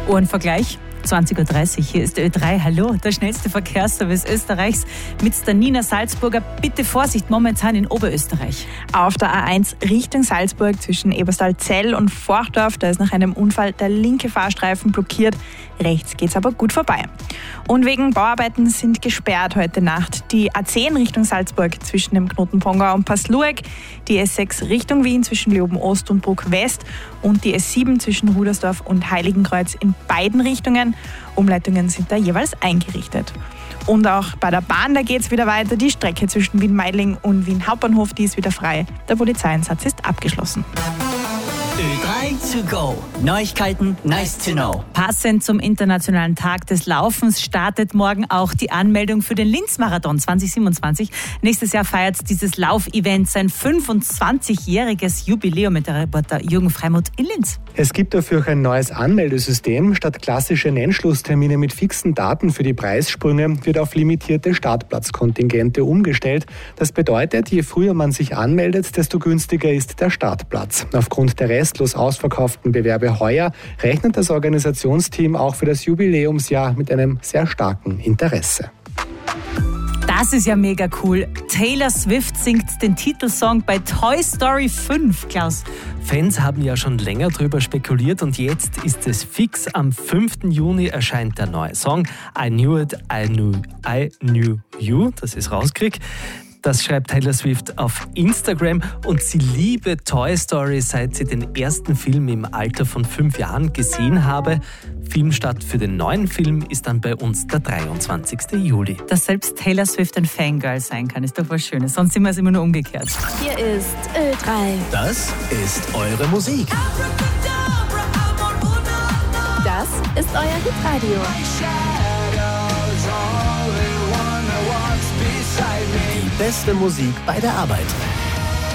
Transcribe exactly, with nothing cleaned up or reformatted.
Ohrenvergleich, zwanzig Uhr dreißig. Hier ist Ö drei. Hallo, der schnellste Verkehrsservice Österreichs mit der Nina Salzburger. Bitte Vorsicht momentan in Oberösterreich. Auf der A eins Richtung Salzburg zwischen Eberstal-Zell und Forchdorf, da ist nach einem Unfall der linke Fahrstreifen blockiert. Rechts geht's aber gut vorbei. Und wegen Bauarbeiten sind gesperrt heute Nacht die A zehn Richtung Salzburg zwischen dem Knoten Pongau und Passlueck, die S sechs Richtung Wien zwischen Leoben-Ost und Bruck-West und die S sieben zwischen Rudersdorf und Heiligenkreuz in beiden Richtungen. Umleitungen sind da jeweils eingerichtet. Und auch bei der Bahn, da geht es wieder weiter. Die Strecke zwischen Wien-Meidling und Wien Hauptbahnhof, die ist wieder frei. Der Polizeieinsatz ist abgeschlossen. Ö drei to go. Neuigkeiten, nice to know. Passend zum Internationalen Tag des Laufens startet morgen auch die Anmeldung für den Linz-Marathon zwanzig siebenundzwanzig. Nächstes Jahr feiert dieses Laufevent sein fünfundzwanzigjähriges Jubiläum mit der Reporter Jürgen Freimuth in Linz. Es gibt dafür auch ein neues Anmeldesystem. Statt klassische Nennschlusstermine mit fixen Daten für die Preissprünge wird auf limitierte Startplatzkontingente umgestellt. Das bedeutet, je früher man sich anmeldet, desto günstiger ist der Startplatz. Aufgrund der restlos ausverkauften Bewerbe heuer rechnet das Organisationsteam auch für das Jubiläumsjahr mit einem sehr starken Interesse. Das ist ja mega cool. Taylor Swift singt den Titelsong bei Toy Story fünf, Klaus. Fans haben ja schon länger drüber spekuliert und jetzt ist es fix. Am fünften Juni erscheint der neue Song I Knew It, I Knew, I Knew You. Das ist rauskrieg. Das schreibt Taylor Swift auf Instagram und sie liebe Toy Story, seit sie den ersten Film im Alter von fünf Jahren gesehen habe. Filmstart für den neuen Film ist dann bei uns der dreiundzwanzigsten Juli. Dass selbst Taylor Swift ein Fangirl sein kann, ist doch was Schönes. Sonst sind wir es immer nur umgekehrt. Hier ist Ö drei. Das ist eure Musik. Das ist euer Hitradio. Die beste Musik bei der Arbeit.